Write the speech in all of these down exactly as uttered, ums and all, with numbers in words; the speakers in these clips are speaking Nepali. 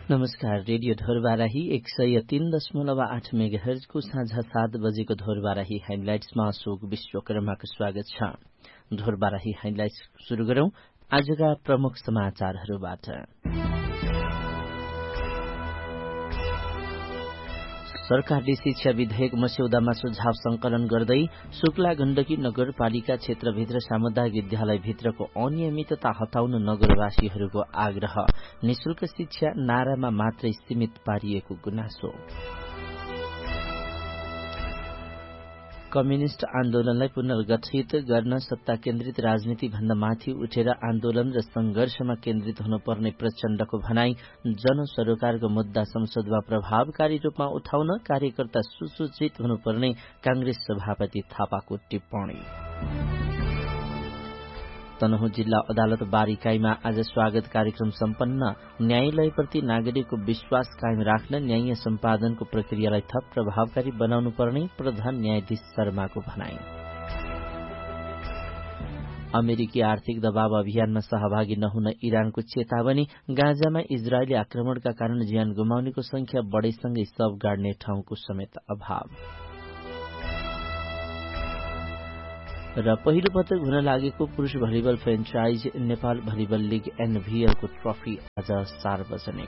नमस्कार। रेडियो ढोरबाराही एक सय तीन दशमलव आठ मेगाहर्जको साँझ सात बजेको ढोरबाराही हाइलाइट्समा अशोक विश्वकर्माको स्वागत छ। ढोरबाराही हाइलाइट्स शुरू गरौं आजका प्रमुख समाचारहरूबाट। सरकारले शिक्षा विधेयक मस्यौदामा सुझाव संकलन गर्दै शुक्ला गण्डकी नगरपालिका क्षेत्रभित्र सामुदायिक विद्यालयभित्रको अनियमितता हटाउन नगरवासीहरूको आग्रह। निशुल्क शिक्षा नारामा मात्रै सीमित पारिएको गुनासो। कम्युनिष्ट आन्दोलनलाई पुनर्गठित गर्न सत्ता केन्द्रित राजनीति भन्दा माथि उठेर आन्दोलन र संघर्षमा केन्द्रित हुनुपर्ने प्रचण्डको भनाई। जनसरोकारको मुद्दा संसदमा प्रभावकारी रूपमा उठाउन कार्यकर्ता सुसूचित हुनुपर्ने कांग्रेस सभापति थापाको टिप्पणी। तनहुँ जिल्ला अदालत बारीकाईमा आज स्वागत कार्यक्रम सम्पन्न। न्यायालयप्रति नागरिकको विश्वास कायम राख्न न्याय सम्पादनको प्रक्रियालाई थप प्रभावकारी बनाउनु पर्ने प्रधान न्यायाधीश शर्माको भनाई। अमेरिकी आर्थिक दबाव अभियानमा सहभागी नहुन इरानको चेतावनी। गाजामा इजरायली आक्रमणका कारण ज्यान गुमाउनेको संख्या बढेसँगै शव गाड्ने ठाउँको समेत अभाव। र पहिलो पटक हुन लागेको पुरुष volleyball franchise Nepal volleyball league एनभीएलको trophy आज सार्वजनिक।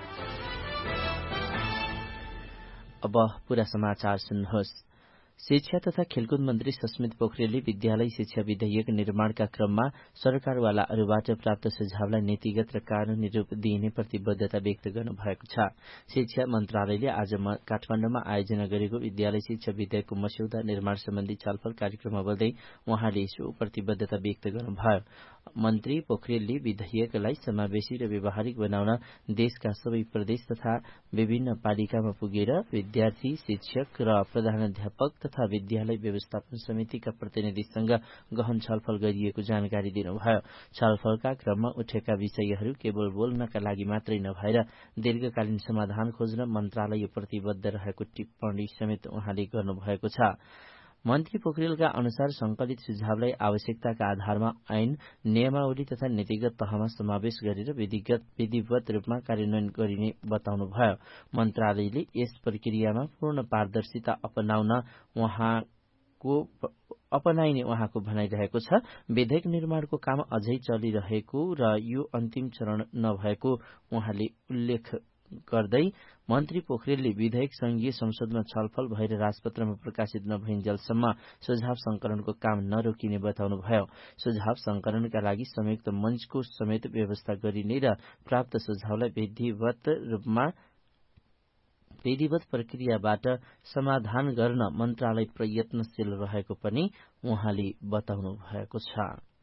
अब पूरा समाचार सुन्नुहोस्। शिक्षा तथा खेलकुद मन्त्री सस्मित पोखरेलले विद्यालय शिक्षा विधेयक निर्माणका क्रममा सरकारवालाहरूबाट प्राप्त सुझावलाई नीतिगत र कानूनी रूप दिइने प्रतिबद्धता व्यक्त गर्नुभएको छ। शिक्षा मन्त्रालयले आज काठमाडौँमा आयोजना गरेको विद्यालय शिक्षा विधेयकको मस्यौदा निर्माण सम्बन्धी छलफल कार्यक्रममा बोल्दै उहाँले सो प्रतिबद्धता व्यक्त गर्नुभयो। मन्त्री पोखरेलले विधेयकलाई समावेशी र व्यावहारिक बनाउन देशका सबै प्रदेश तथा विभिन्न पालिकामा पुगेर विद्यार्थी, शिक्षक र प्रधानाध्यापक तथा विद्यालय व्यवस्थापन समितिका प्रतिनिधिसँग गहन छलफल गरिएको जानकारी दिनुभयो। छलफलका क्रममा उठेका विषयहरू केवल बोल्नका लागि मात्रै नभएर दीर्घकालीन समाधान खोज्न मन्त्रालय प्रतिबद्ध रहेको टिप्पणी समेत उहाँले गर्नुभएको छ। मन्त्री पोखरेलका अनुसार संकलित सुझावलाई आवश्यकताका आधारमा ऐन, नियमावली तथा नीतिगत तहमा समावेश गरेर विधिगत विधिवत रूपमा कार्यान्वयन गरिने बताउनुभयो। मन्त्रालयले यस प्रक्रियामा पूर्ण पारदर्शिता अपनाउन उहाँको अपनाइने उहाँको भनाइरहेको छ। विधेयक निर्माणको काम अझै चलिरहेको र यो अन्तिम चरण नभएको उहाँले उल्लेख गर्दै मन्त्री पोखरेलले विधेयक संघीय संसदमा छलफल भएर राजपत्रमा प्रकाशित नभइन्जेलसम्म सुझाव संकलनको काम नरोकिने बताउनुभयो। सुझाव संकलनका लागि संयुक्त मञ्चको समेत व्यवस्था गरिने र प्राप्त सुझावलाई विधिवत रूपमा विधिवत प्रक्रियाबाट समाधान गर्न मन्त्रालय प्रयत्नशील रहेको पनि उहाँले बताउनु भएको छ।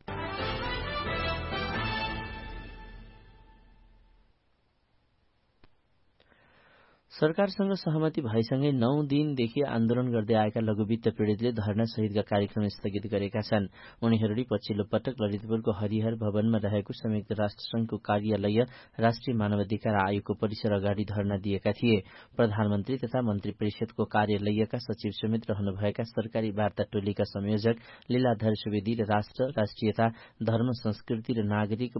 सरकारसँग सहमति भएसँगै नौ दिनदेखि आन्दोलन गर्दै आएका लघुवित्त पीड़ितले धरना सहितका कार्यक्रम स्थगित गरेका छन्। उनीहरूले पछिल्लो पटक ललितपुरको हरिहर भवनमा रहेको संयुक्त राष्ट्र संघको कार्यालय राष्ट्रिय मानवाधिकार आयोगको परिसर अगाडि धरना दिएका थिए। प्रधानमन्त्री तथा मन्त्री परिषदको कार्यालयका सचिव समेत रहनुभएका सरकारी वार्ता टोलीका संयोजक लीलाधर सुवेदी र राष्ट्र, राष्ट्रियता, धर्म, संस्कृति र नागरिक